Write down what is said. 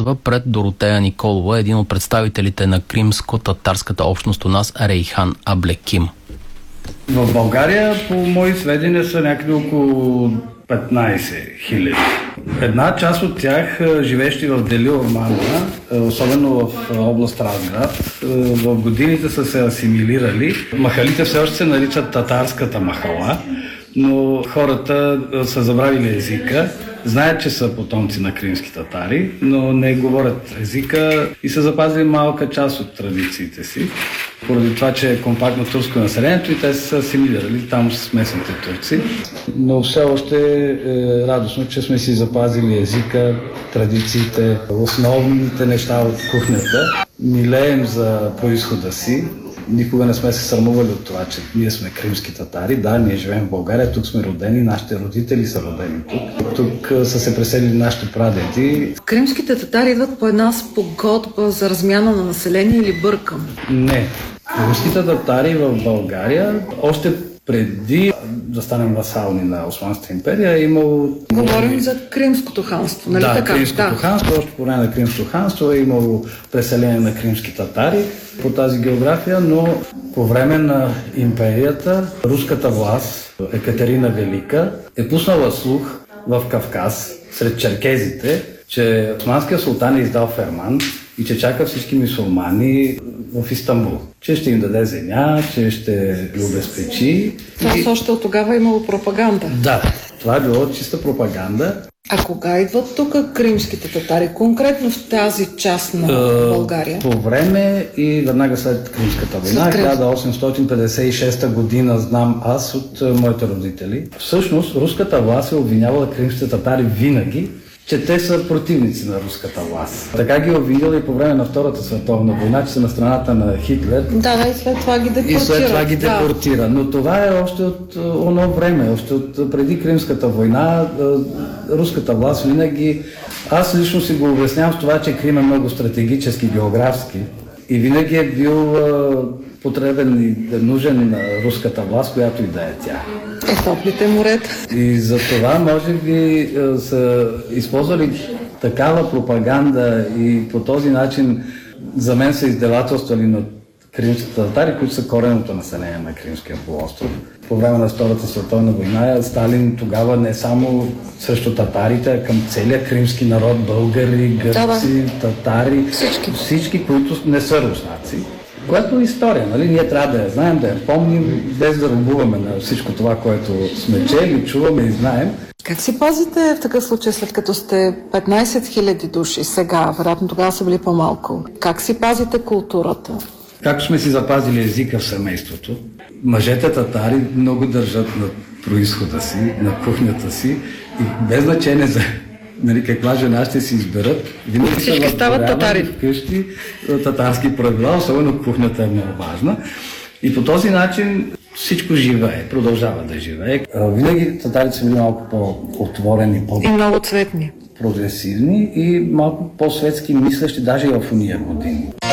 сватба пред Доротея Николова, един от представителите на кримско-татарската общност у нас, Рейхан Аблеким. В България, по мои сведения, са някъде около 15 000. Една част от тях, живещи в Дели Ормана, особено в област Разград, в годините са се асимилирали. Махалите все още се наричат татарската махала, но хората са забравили езика, знаят, че са потомци на кримски татари, но не говорят езика и са запазили малка част от традициите си, поради това, че е компактно турско населението и те са асимилирали там с местните турци. Но все още е радостно, че сме си запазили езика, традициите, основните неща от кухнята. Милеем за произхода си. Никога не сме се срамували от това, че ние сме кримски татари. Да, ние живеем в България, тук сме родени, нашите родители са родени тук. Тук са се преселили нашите прадеди. Кримските татари идват по една спогодба за размяна на население или бъркам? Не. Кримските татари в България още преди да станем васални на Османската империя е имало... Говорим за Кримското ханство, нали така? Кримското ханство, още по време на Кримското ханство е имало преселение на кримски татари по тази география, но по време на империята руската власт, Екатерина Велика, е пуснала слух в Кавказ сред черкезите, че османският султан е издал ферман и че чака всички мюсюлмани в Истанбул. Че ще им даде земя, че ще ги обезпечи. Това още от тогава е имало пропаганда. Да, това е било чиста пропаганда. А кога идват тук кримските татари, конкретно в тази част на България? По време и веднага след Кримската война, 1856 година, знам аз от моите родители. Всъщност, руската власт е обвинявала кримските татари винаги, че те са противници на руската власт. Така ги обвинила и по време на Втората световна война, че са на страната на Хитлер. Да, и след това ги депортира. И след това ги депортира. Но това е още от оно време, още от преди Кримската война. Руската власт винаги... Аз лично си го обяснявам с това, че Крим е много стратегически, географски. И винаги е бил потребен и нужен на руската власт, която и да е тя. Топлите морета. И за това може би са използвали такава пропаганда и по този начин за мен са издевателствали на кримските татари, които са кореното население на Кримския полуостров. По време на Втората световна война Сталин тогава не само срещу татарите, а към целия кримски народ, българи, гърци, татари, всички, които не са руснаци. Което е история, нали? Ние трябва да я знаем, да я помним, без да рубуваме на всичко това, което сме чели, чуваме и знаем. Как си пазите в такъв случай, след като сте 15 000 души сега, вероятно тогава са били по-малко? Как си пазите културата? Както сме си запазили езика в семейството, мъжете татари много държат на произхода си, на кухнята си и без значение за каква жена ще си изберат. Винаги всички стават татари. Вкъщи татарски правила, особено кухнята е много важна. И по този начин всичко живее, продължава да живее. Винаги татарите са били малко по-отворени, и много цветни, прогресивни и малко по-светски мислещи, даже и в уния години.